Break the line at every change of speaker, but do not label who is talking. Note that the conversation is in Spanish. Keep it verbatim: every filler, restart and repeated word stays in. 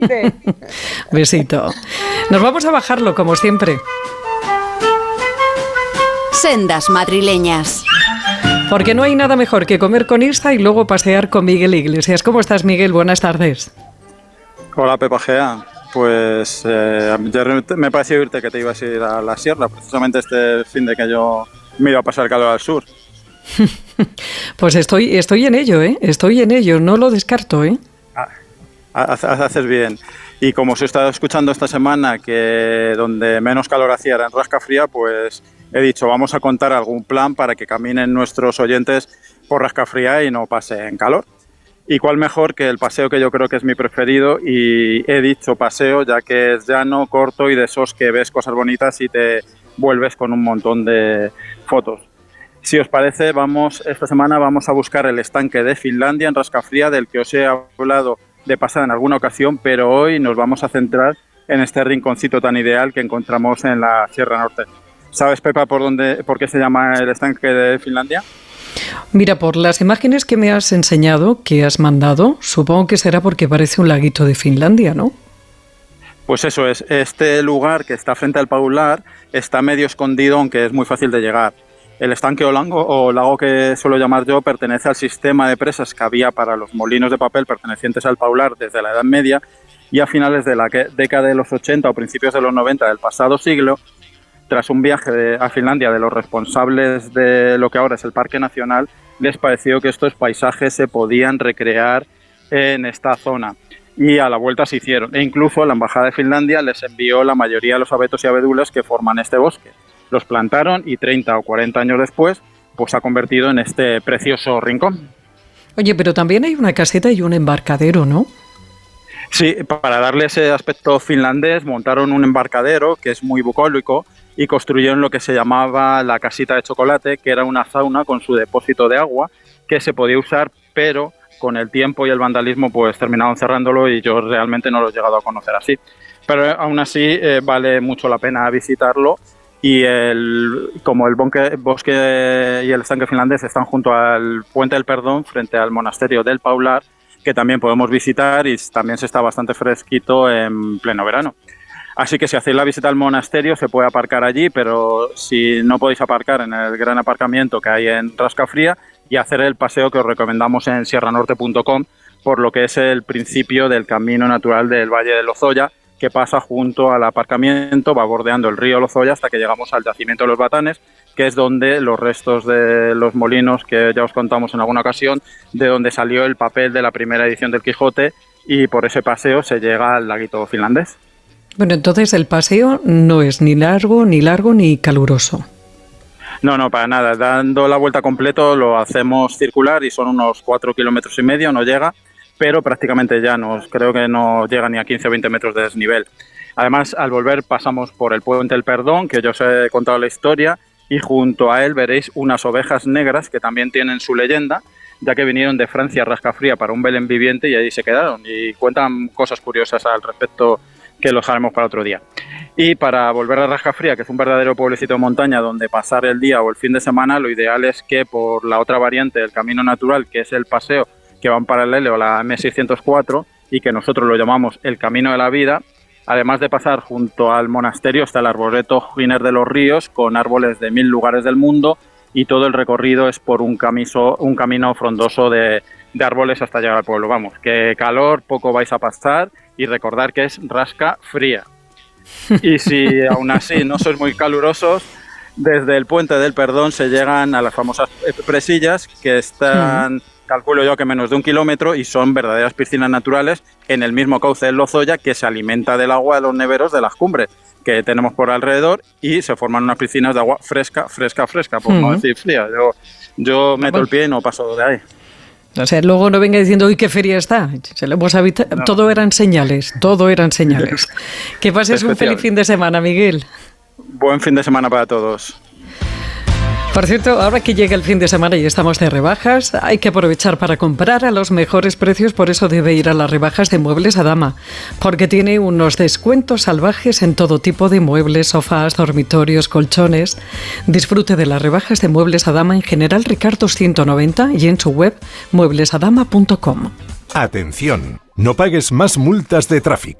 Sí.
Besito. Nos vamos a bajarlo, como siempre.
Sendas madrileñas.
Porque no hay nada mejor que comer con Irsa y luego pasear con Miguel Iglesias. ¿Cómo estás, Miguel? Buenas tardes.
Hola, Pepa Gea. Pues eh, ayer me pareció oírte que te ibas a ir a la sierra, precisamente este fin de que yo me iba a pasar calor al sur.
Pues estoy, estoy en ello, ¿eh? Estoy en ello, no lo descarto, ¿eh?
Ah, haces bien. Y como os he estado escuchando esta semana que donde menos calor hacía era en Rascafría, pues he dicho, vamos a contar algún plan para que caminen nuestros oyentes por Rascafría y no pasen calor. Y cuál mejor que el paseo que yo creo que es mi preferido, y he dicho paseo ya que es llano, corto y de esos que ves cosas bonitas y te vuelves con un montón de fotos. Si os parece, vamos esta semana vamos a buscar el estanque de Finlandia en Rascafría, del que os he hablado de pasada en alguna ocasión, pero hoy nos vamos a centrar en este rinconcito tan ideal que encontramos en la Sierra Norte. ¿Sabes, Pepa, por dónde, por qué se llama el estanque de Finlandia?
Mira, por las imágenes que me has enseñado, que has mandado, supongo que será porque parece un laguito de Finlandia, ¿no?
Pues eso es, este lugar que está frente al Paular está medio escondido, aunque es muy fácil de llegar. El estanque o lago, o lago que suelo llamar yo, pertenece al sistema de presas que había para los molinos de papel pertenecientes al Paular desde la Edad Media, y a finales de la década de los ochenta o principios de los noventa del pasado siglo, tras un viaje de, a Finlandia de los responsables de lo que ahora es el Parque Nacional, les pareció que estos paisajes se podían recrear en esta zona. Y a la vuelta se hicieron. E incluso la Embajada de Finlandia les envió la mayoría de los abetos y abedules que forman este bosque. Los plantaron y treinta o cuarenta años después, pues se ha convertido en este precioso rincón.
Oye, pero también hay una caseta y un embarcadero, ¿no?
Sí, para darle ese aspecto finlandés montaron un embarcadero que es muy bucólico y construyeron lo que se llamaba la casita de chocolate, que era una sauna con su depósito de agua que se podía usar, pero con el tiempo y el vandalismo pues terminaron cerrándolo y yo realmente no lo he llegado a conocer así. Pero aún así eh, vale mucho la pena visitarlo, y el, como el bosque, bosque y el estanque finlandés están junto al Puente del Perdón, frente al monasterio del Paular, que también podemos visitar y también se está bastante fresquito en pleno verano. Así que si hacéis la visita al monasterio se puede aparcar allí, pero si no podéis aparcar en el gran aparcamiento que hay en Rascafría, y hacer el paseo que os recomendamos en sierra norte punto com, por lo que es el principio del camino natural del Valle de Lozoya, que pasa junto al aparcamiento, va bordeando el río Lozoya hasta que llegamos al yacimiento de los Batanes, que es donde los restos de los molinos, que ya os contamos en alguna ocasión, de donde salió el papel de la primera edición del Quijote, y por ese paseo se llega al laguito finlandés.
Bueno, entonces el paseo no es ni largo, ni largo, ni caluroso.
No, no, para nada. Dando la vuelta completo lo hacemos circular y son unos cuatro kilómetros y medio, no llega, pero prácticamente llanos. Creo que no llega ni a quince o veinte metros de desnivel. Además, al volver pasamos por el Puente del Perdón, que yo os he contado la historia, y junto a él veréis unas ovejas negras que también tienen su leyenda, ya que vinieron de Francia a Rascafría para un Belén viviente y ahí se quedaron. Y cuentan cosas curiosas al respecto que los haremos para otro día. Y para volver a Rascafría, que es un verdadero pueblecito de montaña donde pasar el día o el fin de semana, lo ideal es que por la otra variante del camino natural, que es el paseo que va en paralelo a la eme seiscientos cuatro y que nosotros lo llamamos el Camino de la Vida, además de pasar junto al monasterio está el arboreto Giner de los Ríos, con árboles de mil lugares del mundo, y todo el recorrido es por un, camiso, un camino frondoso de, de árboles hasta llegar al pueblo. Vamos, que calor poco vais a pasar, y recordar que es Rascafría. Y si aún así no sois muy calurosos, desde el Puente del Perdón se llegan a las famosas presillas, que están, mm. calculo yo que menos de un kilómetro, y son verdaderas piscinas naturales en el mismo cauce del Lozoya, que se alimenta del agua de los neveros de las cumbres que tenemos por alrededor, y se forman unas piscinas de agua fresca, fresca, fresca, por mm. no decir fría. Yo, yo meto el pie y no paso de ahí.
O sea, luego no venga diciendo, uy, qué feria está. Se lo hemos habita- no. Todo eran señales, todo eran señales. Que pases un feliz fin de semana, Miguel.
Buen fin de semana para todos.
Por cierto, ahora que llega el fin de semana y estamos de rebajas, hay que aprovechar para comprar a los mejores precios, por eso debe ir a las rebajas de Muebles Adama, porque tiene unos descuentos salvajes en todo tipo de muebles, sofás, dormitorios, colchones. Disfrute de las rebajas de Muebles Adama en General Ricardo ciento noventa y en su web muebles adama punto com.
Atención, no pagues más multas de tráfico.